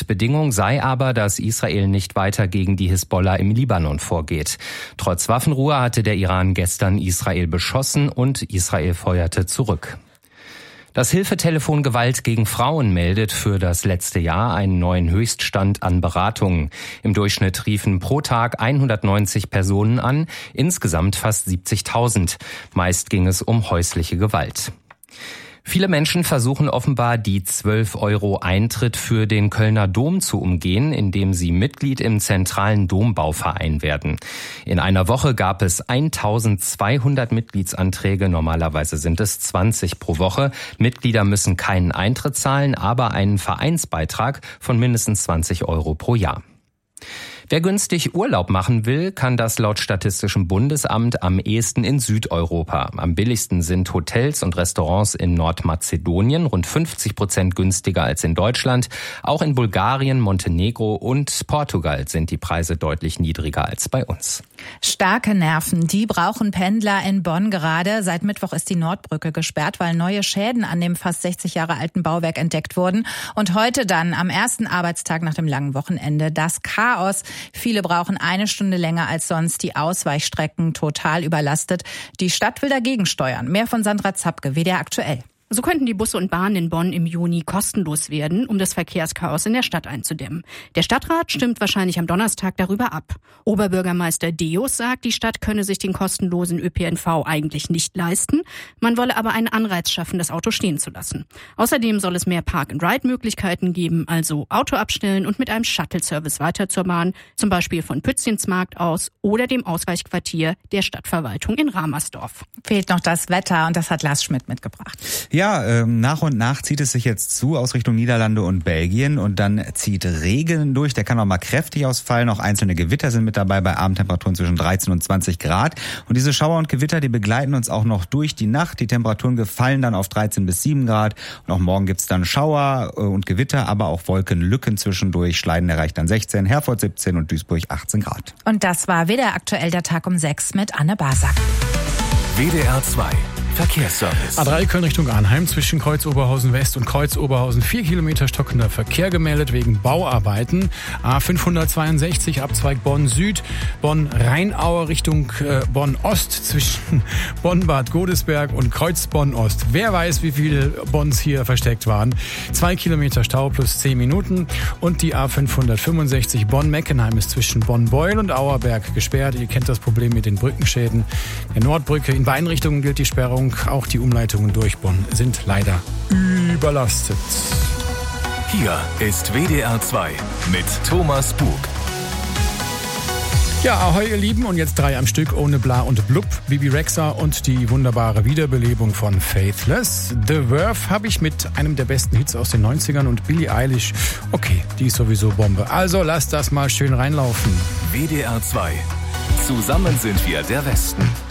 Grundbedingung sei aber, dass Israel nicht weiter gegen die Hisbollah im Libanon vorgeht. Trotz Waffenruhe hatte der Iran gestern Israel beschossen und Israel feuerte zurück. Das Hilfetelefon Gewalt gegen Frauen meldet für das letzte Jahr einen neuen Höchststand an Beratungen. Im Durchschnitt riefen pro Tag 190 Personen an, insgesamt fast 70.000. Meist ging es um häusliche Gewalt. Viele Menschen versuchen offenbar, die 12 € Eintritt für den Kölner Dom zu umgehen, indem sie Mitglied im zentralen Dombauverein werden. In einer Woche gab es 1200 Mitgliedsanträge, normalerweise sind es 20 pro Woche. Mitglieder müssen keinen Eintritt zahlen, aber einen Vereinsbeitrag von mindestens 20 € pro Jahr. Wer günstig Urlaub machen will, kann das laut Statistischem Bundesamt am ehesten in Südeuropa. Am billigsten sind Hotels und Restaurants in Nordmazedonien, rund 50% günstiger als in Deutschland. Auch in Bulgarien, Montenegro und Portugal sind die Preise deutlich niedriger als bei uns. Starke Nerven, die brauchen Pendler in Bonn gerade. Seit Mittwoch ist die Nordbrücke gesperrt, weil neue Schäden an dem fast 60 Jahre alten Bauwerk entdeckt wurden. Und heute dann, am ersten Arbeitstag nach dem langen Wochenende, das Chaos. Viele brauchen eine Stunde länger als sonst, die Ausweichstrecken total überlastet. Die Stadt will dagegen steuern. Mehr von Sandra Zapke, WDR aktuell. So könnten die Busse und Bahnen in Bonn im Juni kostenlos werden, um das Verkehrschaos in der Stadt einzudämmen. Der Stadtrat stimmt wahrscheinlich am Donnerstag darüber ab. Oberbürgermeister Deus sagt, die Stadt könne sich den kostenlosen ÖPNV eigentlich nicht leisten. Man wolle aber einen Anreiz schaffen, das Auto stehen zu lassen. Außerdem soll es mehr Park-and-Ride-Möglichkeiten geben, also Auto abstellen und mit einem Shuttle-Service weiter zur Bahn, zum Beispiel von Pützchensmarkt aus oder dem Ausweichquartier der Stadtverwaltung in Ramersdorf. Fehlt noch das Wetter und das hat Lars Schmidt mitgebracht. Ja, nach und nach zieht es sich jetzt zu aus Richtung Niederlande und Belgien und dann zieht Regen durch. Der kann auch mal kräftig ausfallen. Auch einzelne Gewitter sind mit dabei bei Abendtemperaturen zwischen 13 und 20 Grad. Und diese Schauer und Gewitter, die begleiten uns auch noch durch die Nacht. Die Temperaturen gefallen dann auf 13 bis 7 Grad. Und auch morgen gibt's dann Schauer und Gewitter, aber auch Wolkenlücken zwischendurch. Schleiden erreicht dann 16, Herford 17 und Duisburg 18 Grad. Und das war WDR aktuell der Tag um 6 mit Anne Basak. WDR 2 Verkehrsservice. A3 Köln Richtung Arnheim zwischen Kreuz Oberhausen West und Kreuz Oberhausen 4 Kilometer stockender Verkehr gemeldet wegen Bauarbeiten. A562 Abzweig Bonn Süd, Bonn Rheinaue Richtung Bonn Ost zwischen Bonn Bad Godesberg und Kreuz Bonn Ost. Wer weiß, wie viele Bonns hier versteckt waren. 2 Kilometer Stau plus 10 Minuten. Und die A565 Bonn Meckenheim ist zwischen Bonn Beul und Auerberg gesperrt. Ihr kennt das Problem mit den Brückenschäden. Der Nordbrücke in beiden Richtungen gilt die Sperrung. Auch die Umleitungen durch Bonn sind leider überlastet. Hier ist WDR 2 mit Thomas Bug. Ja, ahoi ihr Lieben, und jetzt 3 am Stück ohne Bla und Blub, Bibi Rexha und die wunderbare Wiederbelebung von Faithless. The Verve habe ich mit einem der besten Hits aus den 90ern und Billie Eilish. Okay, die ist sowieso Bombe. Also lasst das mal schön reinlaufen. WDR 2. Zusammen sind wir der Westen.